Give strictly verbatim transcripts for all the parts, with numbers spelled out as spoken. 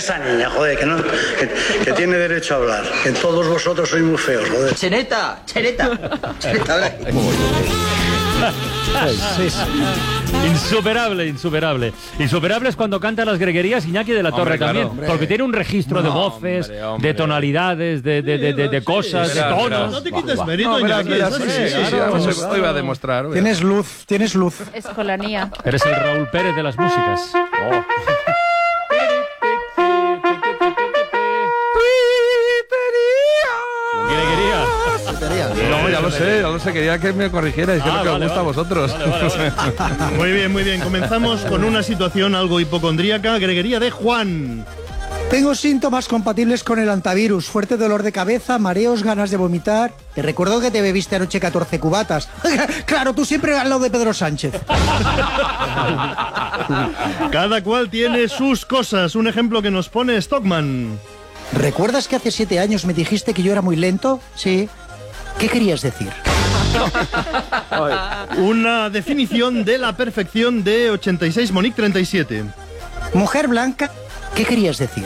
esa niña, joder, que, no, que, que tiene derecho a hablar. Que todos vosotros sois muy feos, joder. Cheneta, Cheneta. Cheneta, habla aquí. Sí, sí. Insuperable, insuperable. Insuperable es cuando canta las greguerías Iñaki de la Torre, hombre, también. Claro, porque tiene un registro no, de voces, hombre, hombre. de tonalidades, de, de, de, de, de cosas, sí, de tonos. Verás. No te quites mérito, Iñaki. Hoy va a demostrar. Verás. Tienes luz, tienes luz. Escolanía. Eres el Raúl Pérez de las músicas. Oh. No, ya lo sé, ya lo sé, quería que me corrigierais, que es ah, lo que vale, os gusta vale. a vosotros. Vale, vale. Muy bien, muy bien. Comenzamos con una situación algo hipocondríaca. Greguería de Juan. Tengo síntomas compatibles con el antivirus, fuerte dolor de cabeza, mareos, ganas de vomitar. Te recuerdo que te bebiste anoche catorce cubatas. Claro, tú siempre al lado de Pedro Sánchez. Cada cual tiene sus cosas. Un ejemplo que nos pone Stockman. ¿Recuerdas que hace siete años me dijiste que yo era muy lento? Sí. ¿Qué querías decir? Una definición de la perfección de ochenta y seis Monique treinta y siete. Mujer blanca, ¿qué querías decir?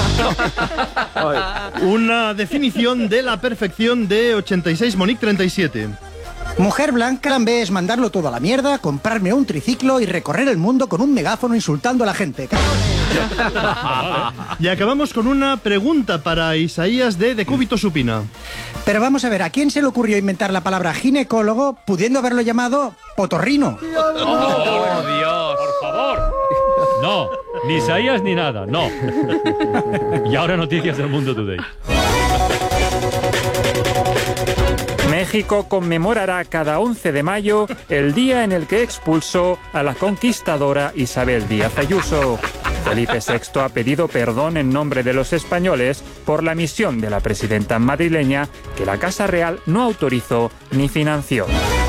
Una definición de la perfección de ochenta y seis Monique treinta y siete. Mujer blanca, en vez es mandarlo todo a la mierda, comprarme un triciclo y recorrer el mundo con un megáfono insultando a la gente. Y acabamos con una pregunta para Isaías de Decúbito Supina. Pero vamos a ver, ¿a quién se le ocurrió inventar la palabra ginecólogo pudiendo haberlo llamado potorrino? ¡Oh, Dios! ¡Por favor! No, ni Isaías ni nada, no. Y ahora noticias del Mundo Today. México conmemorará cada once de mayo el día en el que expulsó a la conquistadora Isabel Díaz Ayuso. Felipe sexto ha pedido perdón en nombre de los españoles por la misión de la presidenta madrileña que la Casa Real no autorizó ni financió.